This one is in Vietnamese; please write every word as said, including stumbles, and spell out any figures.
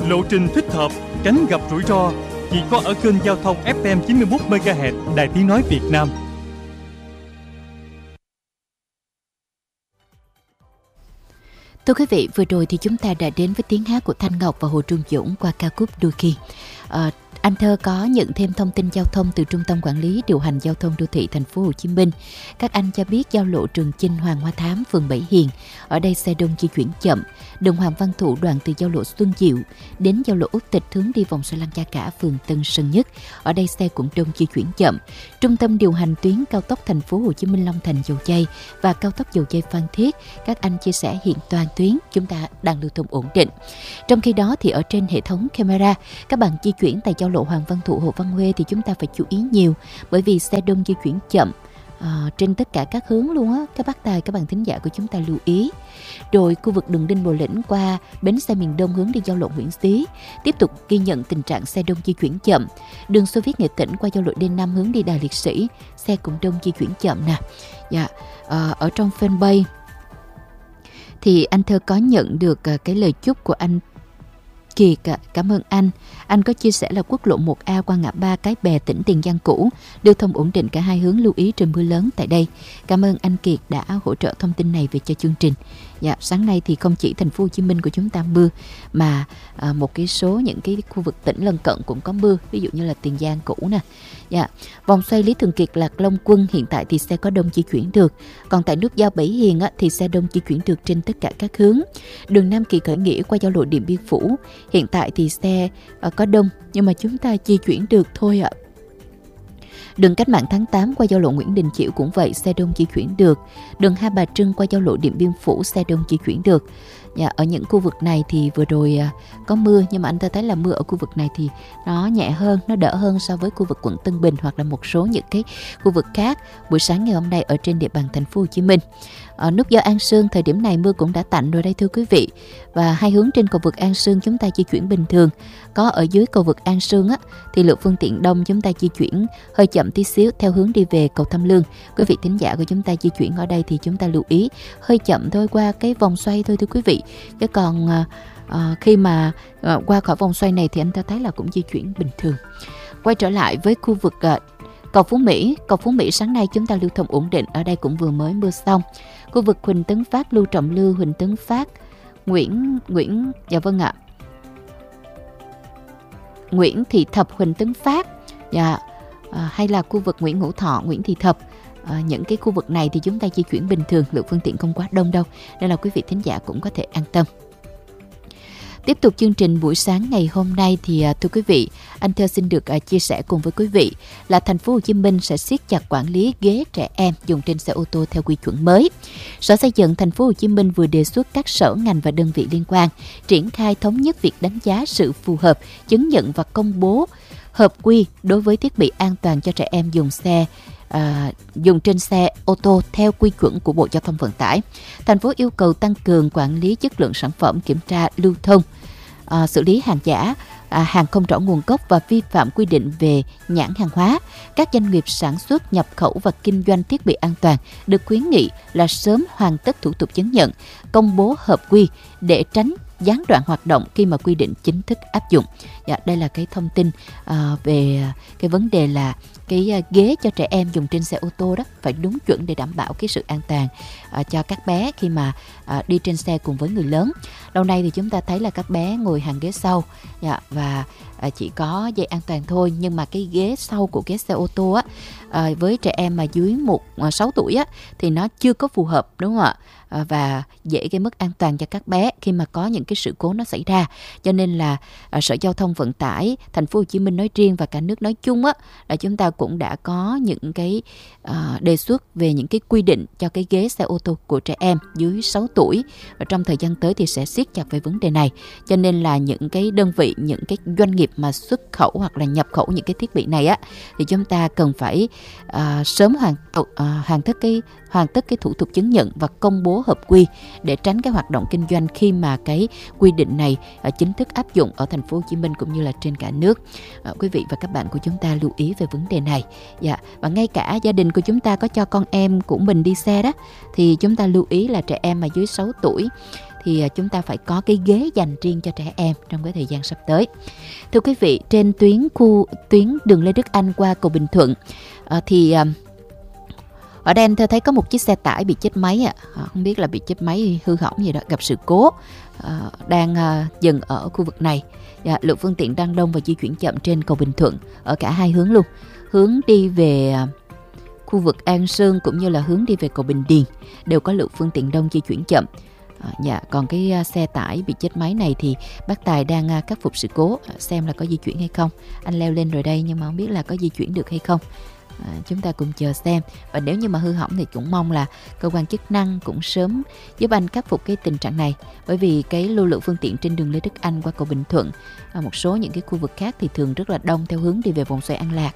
lộ trình thích hợp, tránh gặp rủi ro. Chỉ có ở kênh giao thông ép em chín mươi mốt mê ga héc Đài Tiếng nói Việt Nam. Thưa quý vị, vừa rồi thì chúng ta đã đến với tiếng hát của Thanh Ngọc và Hồ Trung Dũng qua ca khúc Đôi Khi. À, anh Thơ có nhận thêm thông tin giao thông từ Trung tâm Quản lý Điều hành Giao thông Đô thị Thành phố Hồ Chí Minh. Các anh cho biết giao lộ Trường Chinh Hoàng Hoa Thám, phường Bảy Hiền, ở đây xe đông di chuyển chậm. Đường Hoàng Văn Thụ đoạn từ giao lộ Xuân Diệu đến giao lộ Út Tịch hướng đi vòng xoay Lăng Cha Cả, phường Tân Sơn Nhất. Ở đây xe cũng đông di chuyển chậm. Trung tâm điều hành tuyến cao tốc Thành phố Hồ Chí Minh Long Thành Dầu Giây và cao tốc Dầu Giây Phan Thiết, các anh chia sẻ hiện toàn tuyến chúng ta đang lưu thông ổn định. Trong khi đó thì ở trên hệ thống camera, các bạn di chuyển tại giao lộ Hoàng Văn Thụ, Hồ Văn Huê thì chúng ta phải chú ý nhiều, bởi vì xe đông di chuyển chậm à, trên tất cả các hướng luôn á. Các bác tài, các bạn thính giả của chúng ta lưu ý. Rồi khu vực đường Đinh Bộ Lĩnh qua bến xe miền Đông hướng đi giao lộ Nguyễn Xí tiếp tục ghi nhận tình trạng xe đông di chuyển chậm. Đường Xô Viết Nghệ Tĩnh qua giao lộ D năm hướng đi Đài Liệt Sĩ, xe cũng đông di chuyển chậm nè. Dạ, à, ở trong fanpage thì anh Thơ có nhận được cái lời chúc của anh Kiệt, cảm ơn anh. Anh có chia sẻ là quốc lộ một A qua ngã ba Cái Bè, tỉnh Tiền Giang cũ lưu thông ổn định cả hai hướng, lưu ý trời mưa lớn tại đây. Cảm ơn anh Kiệt đã hỗ trợ thông tin này về cho chương trình. Dạ, sáng nay thì không chỉ thành phố Hồ Chí Minh của chúng ta mưa mà à, một cái số những cái khu vực tỉnh lân cận cũng có mưa, ví dụ như là Tiền Giang cũ nè. Dạ, vòng xoay Lý Thường Kiệt, Lạc Long Quân hiện tại thì xe có đông di chuyển được. Còn tại nút giao Bảy Hiền á, thì xe đông di chuyển được trên tất cả các hướng. Đường Nam Kỳ Khởi Nghĩa qua giao lộ Điện Biên Phủ hiện tại thì xe à, có đông nhưng mà chúng ta di chuyển được thôi ạ. Đường Cách Mạng Tháng tám qua giao lộ Nguyễn Đình Chiểu cũng vậy, xe đông di chuyển được. Đường Hai Bà Trưng qua giao lộ Điện Biên Phủ, xe đông di chuyển được. Dạ, ở những khu vực này thì vừa rồi à, có mưa, nhưng mà anh ta thấy là mưa ở khu vực này thì nó nhẹ hơn, nó đỡ hơn so với khu vực quận Tân Bình hoặc là một số những cái khu vực khác buổi sáng ngày hôm nay ở trên địa bàn thành phố Hồ Chí Minh. Ở nút giao An Sương thời điểm này mưa cũng đã tạnh rồi đây thưa quý vị, và hai hướng trên cầu vượt An Sương chúng ta di chuyển bình thường. Có ở dưới cầu vượt An Sương á thì lượng phương tiện đông, chúng ta di chuyển hơi chậm tí xíu theo hướng đi về cầu Tham Lương. Quý vị thính giả của chúng ta di chuyển ở đây thì chúng ta lưu ý hơi chậm thôi, qua cái vòng xoay thôi thưa quý vị. Chứ còn à, à, khi mà à, qua khỏi vòng xoay này thì anh ta thấy là cũng di chuyển bình thường. Quay trở lại với khu vực à, cầu Phú Mỹ, cầu Phú Mỹ sáng nay chúng ta lưu thông ổn định, ở đây cũng vừa mới mưa xong. Khu vực Huỳnh Tấn Phát, Lưu Trọng Lưu, Huỳnh Tấn Phát, Nguyễn Nguyễn dạ vâng ạ. Nguyễn Thị Thập, Huỳnh Tấn Phát, dạ, à, hay là khu vực Nguyễn Hữu Thọ, Nguyễn Thị Thập. À, những cái khu vực này thì chúng ta di chuyển bình thường, lượng phương tiện không quá đông đâu, nên là quý vị thính giả cũng có thể an tâm. Tiếp tục chương trình buổi sáng ngày hôm nay thì à, thưa quý vị, anh Thơ xin được à, chia sẻ cùng với quý vị là thành phố Hồ Chí Minh sẽ siết chặt quản lý ghế trẻ em dùng trên xe ô tô theo quy chuẩn mới. Sở Xây dựng thành phố Hồ Chí Minh vừa đề xuất các sở ngành và đơn vị liên quan triển khai thống nhất việc đánh giá sự phù hợp, chứng nhận và công bố hợp quy đối với thiết bị an toàn cho trẻ em dùng xe À, dùng trên xe ô tô theo quy chuẩn của Bộ Giao thông Vận tải. Thành phố yêu cầu tăng cường quản lý chất lượng sản phẩm, kiểm tra lưu thông, à, xử lý hàng giả, à, hàng không rõ nguồn gốc và vi phạm quy định về nhãn hàng hóa. Các doanh nghiệp sản xuất, nhập khẩu và kinh doanh thiết bị an toàn được khuyến nghị là sớm hoàn tất thủ tục chứng nhận, công bố hợp quy để tránh gián đoạn hoạt động khi mà quy định chính thức áp dụng. Dạ, đây là cái thông tin à, về cái vấn đề là cái ghế cho trẻ em dùng trên xe ô tô đó phải đúng chuẩn để đảm bảo cái sự an toàn à, cho các bé khi mà à, đi trên xe cùng với người lớn. Lâu nay thì chúng ta thấy là các bé ngồi hàng ghế sau, dạ, và à, chỉ có dây an toàn thôi, nhưng mà cái ghế sau của cái xe ô tô á à, với trẻ em mà dưới một à, sáu tuổi á thì nó chưa có phù hợp, đúng không ạ? À, và dễ gây mất an toàn cho các bé khi mà có những cái sự cố nó xảy ra. Cho nên là à, Sở Giao thông Vận tải thành phố Hồ Chí Minh nói riêng và cả nước nói chung á là chúng ta cũng đã có những cái à, đề xuất về những cái quy định cho cái ghế xe ô tô của trẻ em dưới sáu tuổi, và trong thời gian tới thì sẽ siết chặt về vấn đề này. Cho nên là những cái đơn vị, những cái doanh nghiệp mà xuất khẩu hoặc là nhập khẩu những cái thiết bị này á thì chúng ta cần phải à, sớm hoàn à, hoàn tất cái hoàn tất cái thủ tục chứng nhận và công bố hợp quy để tránh cái hoạt động kinh doanh khi mà cái quy định này à, chính thức áp dụng ở thành phố Hồ Chí Minh cũng như là trên cả nước. À, quý vị và các bạn của chúng ta lưu ý về vấn đề này. Dạ, và ngay cả gia đình của chúng ta có cho con em của mình đi xe đó thì chúng ta lưu ý là trẻ em mà dưới sáu tuổi thì à, chúng ta phải có cái ghế dành riêng cho trẻ em trong cái thời gian sắp tới. Thưa quý vị, trên tuyến khu tuyến đường Lê Đức Anh qua cầu Bình Thuận à, thì à, ở đây anh thấy có một chiếc xe tải bị chết máy, à. Không biết là bị chết máy hư hỏng gì đó, gặp sự cố, à, đang à, dừng ở khu vực này. Dạ, lượng phương tiện đang đông và di chuyển chậm trên cầu Bình Thuận ở cả hai hướng luôn, hướng đi về à, khu vực An Sơn cũng như là hướng đi về cầu Bình Điền đều có lượng phương tiện đông di chuyển chậm. À, dạ, còn cái à, xe tải bị chết máy này thì bác Tài đang à, khắc phục sự cố, à, xem là có di chuyển hay không. Anh leo lên rồi đây nhưng mà không biết là có di chuyển được hay không. À, chúng ta cùng chờ xem, và nếu như mà hư hỏng thì cũng mong là cơ quan chức năng cũng sớm giúp anh khắc phục cái tình trạng này, bởi vì cái lưu lượng phương tiện trên đường Lê Đức Anh qua cầu Bình Thuận, à, một số những cái khu vực khác thì thường rất là đông theo hướng đi về vòng xoay An Lạc,